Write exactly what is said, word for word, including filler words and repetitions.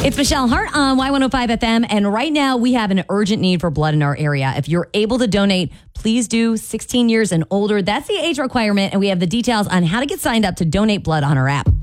It's Michelle Hart on Y one oh five F M, and right now we have an urgent need for blood in our area. If you're able to donate, please do. sixteen years and older, that's the age requirement, and we have the details on how to get signed up to donate blood on our app.